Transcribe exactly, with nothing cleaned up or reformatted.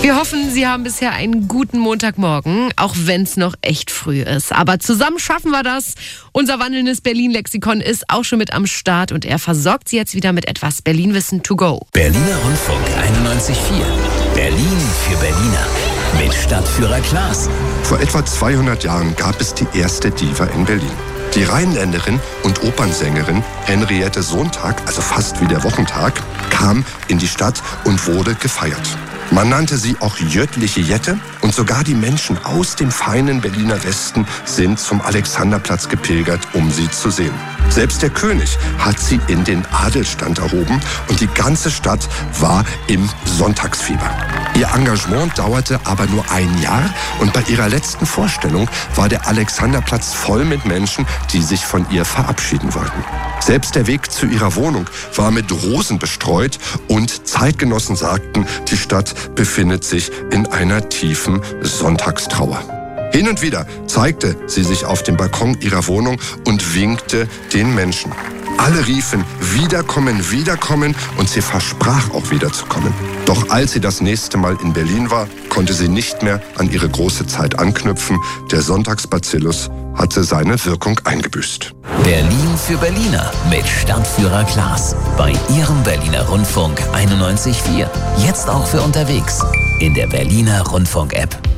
Wir hoffen, Sie haben bisher einen guten Montagmorgen, auch wenn es noch echt früh ist. Aber zusammen schaffen wir das. Unser wandelndes Berlin-Lexikon ist auch schon mit am Start und er versorgt Sie jetzt wieder mit etwas Berlin-Wissen to go. Berliner Rundfunk einundneunzig Komma vier. Berlin für Berliner. Mit Stadtführer Klaas. Vor etwa zweihundert Jahren gab es die erste Diva in Berlin. Die Rheinländerin und Opernsängerin Henriette Sontag, also fast wie der Wochentag, kam in die Stadt und wurde gefeiert. Man nannte sie auch Jöttliche Jette und sogar die Menschen aus dem feinen Berliner Westen sind zum Alexanderplatz gepilgert, um sie zu sehen. Selbst der König hat sie in den Adelsstand erhoben und die ganze Stadt war im Sonntagsfieber. Ihr Engagement dauerte aber nur ein Jahr und bei ihrer letzten Vorstellung war der Alexanderplatz voll mit Menschen, die sich von ihr verabschieden wollten. Selbst der Weg zu ihrer Wohnung war mit Rosen bestreut und Zeitgenossen sagten, die Stadt befindet sich in einer tiefen Sonntagstrauer. Hin und wieder zeigte sie sich auf dem Balkon ihrer Wohnung und winkte den Menschen. Alle riefen, wiederkommen, wiederkommen und sie versprach auch wiederzukommen. Doch als sie das nächste Mal in Berlin war, konnte sie nicht mehr an ihre große Zeit anknüpfen. Der Sonntagsbazillus hatte seine Wirkung eingebüßt. Berlin für Berliner mit Stadtführer Klaas. Bei Ihrem Berliner Rundfunk einundneunzig Komma vier. Jetzt auch für unterwegs. In der Berliner Rundfunk-App.